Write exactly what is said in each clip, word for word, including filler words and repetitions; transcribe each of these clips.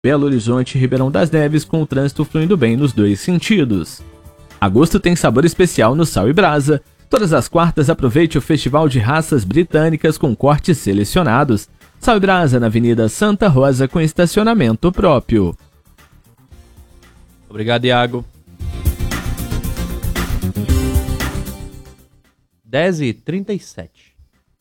Belo Horizonte e Ribeirão das Neves, com o trânsito fluindo bem nos dois sentidos. Agosto tem sabor especial no Sal e Brasa. Todas as quartas aproveite o Festival de Raças Britânicas com cortes selecionados. Sal e Brasa na Avenida Santa Rosa com estacionamento próprio. Obrigado, Iago. dez e trinta e sete.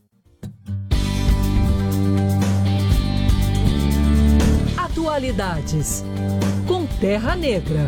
Atualidades com Terra Negra.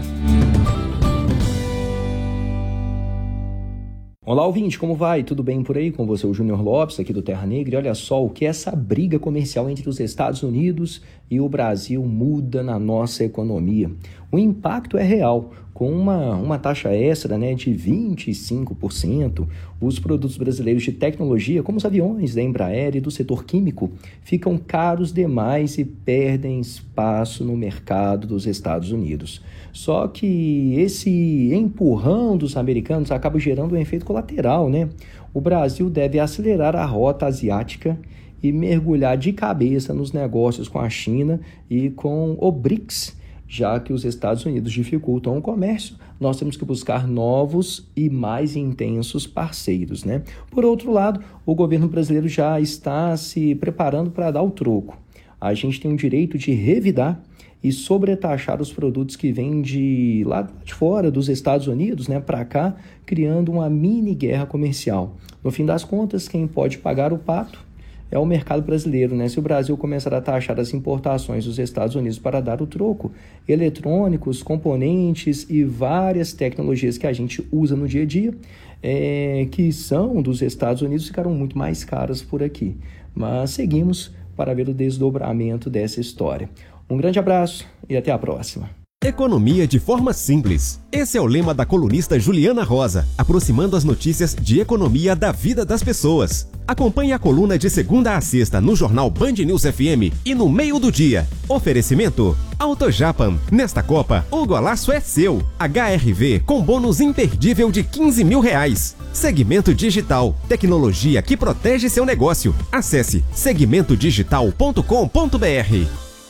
Olá, ouvinte, como vai? Tudo bem por aí? Com você, o Júnior Lopes, aqui do Terra Negra. E olha só o que essa briga comercial entre os Estados Unidos e o Brasil muda na nossa economia. O impacto é real. Com uma, uma taxa extra, né, de vinte e cinco por cento, os produtos brasileiros de tecnologia, como os aviões da Embraer e do setor químico, ficam caros demais e perdem espaço no mercado dos Estados Unidos. Só que esse empurrão dos americanos acaba gerando um efeito colateral, né? O Brasil deve acelerar a rota asiática e mergulhar de cabeça nos negócios com a China e com o BRICS. Já que os Estados Unidos dificultam o comércio, nós temos que buscar novos e mais intensos parceiros, né? Por outro lado, o governo brasileiro já está se preparando para dar o troco. A gente tem o direito de revidar e sobretaxar os produtos que vêm de lá de fora dos Estados Unidos, né, para cá, criando uma mini guerra comercial. No fim das contas, quem pode pagar o pato é o mercado brasileiro, né? Se o Brasil começar a taxar as importações dos Estados Unidos para dar o troco, eletrônicos, componentes e várias tecnologias que a gente usa no dia a dia, é, que são dos Estados Unidos, ficaram muito mais caras por aqui. Mas seguimos para ver o desdobramento dessa história. Um grande abraço e até a próxima. Economia de forma simples. Esse é o lema da colunista Juliana Rosa, aproximando as notícias de economia da vida das pessoas. Acompanhe a coluna de segunda a sexta no jornal Band News F M e no meio do dia. Oferecimento AutoJapan. Nesta Copa, o golaço é seu. H R V com bônus imperdível de quinze mil reais. Segmento Digital. Tecnologia que protege seu negócio. Acesse segmento digital ponto com ponto b r.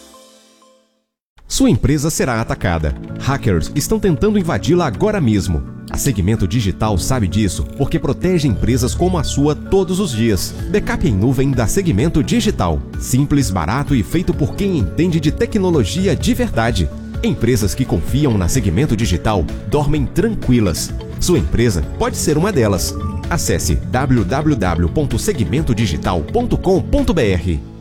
Sua empresa será atacada. Hackers estão tentando invadi-la agora mesmo. A Segmento Digital sabe disso porque protege empresas como a sua todos os dias. Backup em nuvem da Segmento Digital. Simples, barato e feito por quem entende de tecnologia de verdade. Empresas que confiam na Segmento Digital dormem tranquilas. Sua empresa pode ser uma delas. Acesse w w w ponto segmento digital ponto com ponto b r.